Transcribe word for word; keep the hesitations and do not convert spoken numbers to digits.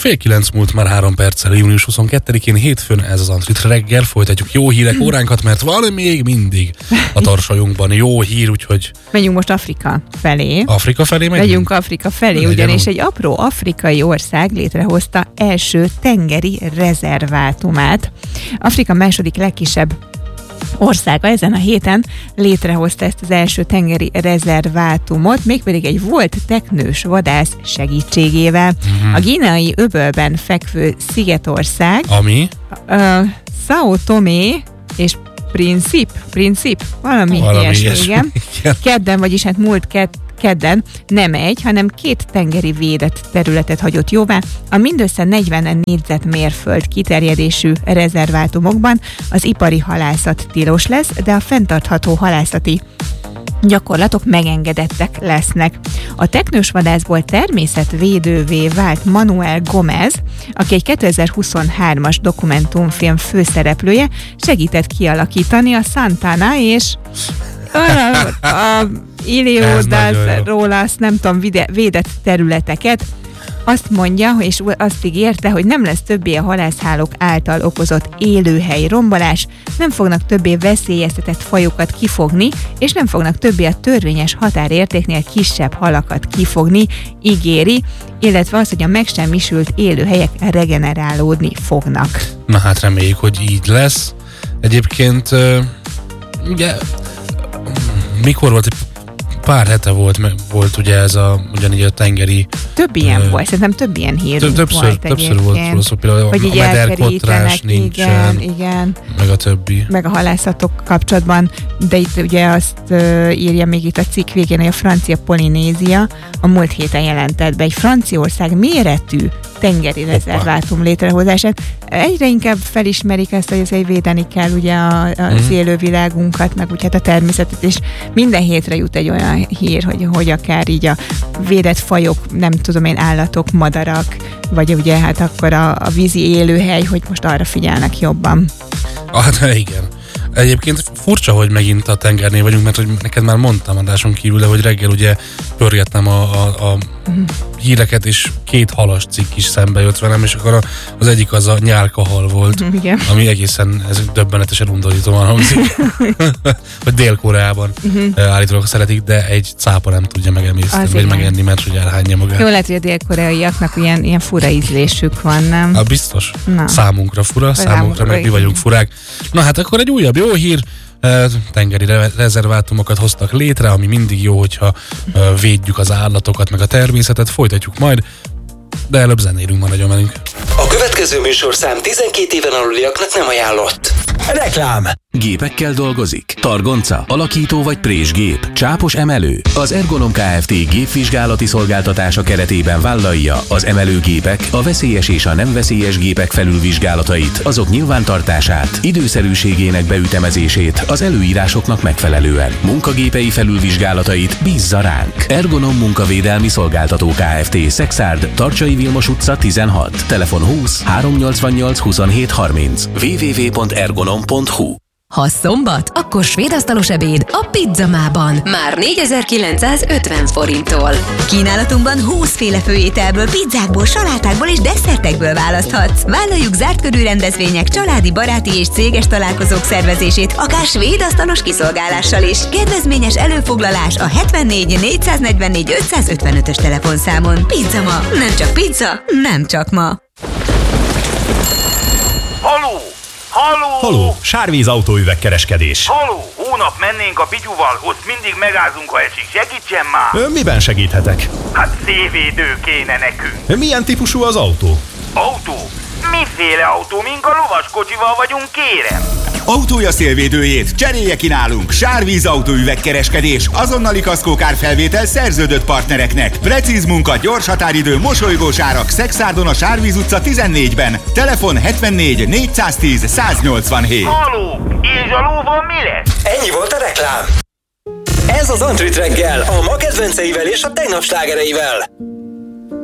Fél kilenc múlt már három perccel, június huszonkettedikén hétfőn, ez az Antrit reggel, folytatjuk jó hírek óránkat, mert van még mindig a tarsalyunkban jó hír, úgyhogy... Menjünk most Afrika felé. Afrika felé megyünk? Megyünk Afrika felé, Legyen ugyanis úgy. egy apró afrikai ország létrehozta első tengeri rezervátumát. Afrika második legkisebb országa ezen a héten létrehozta ezt az első tengeri rezervátumot, mégpedig egy volt teknős vadász segítségével. Mm-hmm. A Guineai öbölben fekvő szigetország, Ami? uh, São Tomé és Principe, Principe, valami, Valami ilyesmi, ilyesmi, igen. igen. Kedden, vagyis hát múlt ked- kedden nem egy, hanem két tengeri védett területet hagyott jóvá a mindössze negyven négyzetmérföld kiterjedésű rezervátumokban. Az ipari halászat tilos lesz, de a fenntartható halászati gyakorlatok megengedettek lesznek. A teknős vadászból természetvédővé vált Manuel Gomez, aki egy kétezer-huszonhármas dokumentumfilm főszereplője, segített kialakítani a Santana és a, a Iliodas, róla azt nem tudom, vide, védett területeket. Azt mondja, és azt ígérte, hogy nem lesz többé a halászhálók által okozott élőhely rombolás, nem fognak többé veszélyeztetett fajokat kifogni, és nem fognak többé a törvényes határértéknél kisebb halakat kifogni, ígéri, illetve az, hogy a megsemmisült élőhelyek regenerálódni fognak. Na hát reméljük, hogy így lesz. Egyébként ugye mikor volt, pár hete volt, volt ugye ez a, ugyanígy a tengeri... Több ilyen uh, volt, szerintem több ilyen hír több, többször, volt Többször volt róla szó, például hogy a mederkotrás nincsen, igen, igen. meg a többi. Meg a halászatok kapcsolatban, de itt ugye azt uh, írja még itt a cikk végén, hogy a francia Polinézia a múlt héten jelentett be egy Franciaország méretű tengeri rezervátum létrehozását. Egyre inkább felismerik ezt, hogy azért védeni kell ugye a, az mm. élővilágunkat, meg úgy hát a természetet, és minden hétre jut egy olyan hír, hogy, hogy akár így a védett fajok, nem tudom én, állatok, madarak, vagy ugye hát akkor a, a vízi élőhely, hogy most arra figyelnek jobban. Ah, hát igen. Egyébként furcsa, hogy megint a tengernél vagyunk, mert hogy neked már mondtam adáson kívül, de hogy reggel ugye pörgettem a, a, a mm. híreket, és két halas cikk is szembe jött velem, és akkor az egyik az a nyálkahal volt, igen. ami egészen ez döbbenetesen undorítóan hangzik, hogy Dél-Koreában uh-huh. állítólag szeretik, de egy cápa nem tudja megemészteni, vagy megenni, mert hogy elhányja magát. Jó, lehet, hogy a dél-koreaiaknak ilyen, ilyen fura ízlésük van, nem? Hát biztos. Na. Számunkra fura, számunkra meg mi vagyunk furák. Na hát akkor egy újabb jó hír, tengeri rezervátumokat hoztak létre, ami mindig jó, hogyha védjük az állatokat, meg a természetet, folytatjuk majd, de előbb zenélünk, maradjon velünk. A következő műsorszám tizenkét éven aluliaknak nem ajánlott. Reklám! Gépekkel dolgozik? Targonca, alakító vagy présgép, csápos emelő? Az Ergonom Kft. Gépvizsgálati szolgáltatása keretében vállalja az emelőgépek, a veszélyes és a nem veszélyes gépek felülvizsgálatait, azok nyilvántartását, időszerűségének beütemezését az előírásoknak megfelelően. Munkagépei felülvizsgálatait bízza ránk. Ergonom Munkavédelmi Szolgáltató Kft. Szexárd, Tarcsai Vilmos utca tizenhat, telefon húsz háromnyolcvannyolc huszonhét harminc, double-u double-u double-u pont ergonom pont hu. Ha szombat, akkor svédasztalos ebéd a Pizzamában. Már négyezer-kilencszázötven forinttól. Kínálatunkban húszféle főételből, pizzákból, salátákból és desszertekből választhatsz. Vállaljuk zárt körű rendezvények, családi, baráti és céges találkozók szervezését, akár svédasztalos kiszolgálással is. Kedvezményes előfoglalás a hetvennégy négyszáznegyvennégy ötszázötvenötös telefonszámon. Pizzama, nem csak pizza, nem csak ma. Haló! Haló! Haló, Sárvíz autóüvegkereskedés. Haló! Hónap mennénk a pityuval, ott mindig megázunk, ha esik. Segítsen már! Ön miben segíthetek? Hát szélvédő kéne nekünk. Milyen típusú az autó? Autó? Miféle autó? Mink a lovaskocsival vagyunk, kérem? Autója szélvédőjét cserélje ki nálunk. Sárvíz autóüvegkereskedés. Azonnali kaszkókárfelvétel szerződött partnereknek. Precíz munka, gyors határidő, mosolygós árak. Szexárdon a Sárvíz utca tizennégyben. Telefon hetvennégy négyszáztíz száznyolcvanhét. Haló! És a lóval mi lesz? Ennyi volt a reklám. Ez az Antrit reggel, a ma kedvenceivel és a tegnap slágereivel.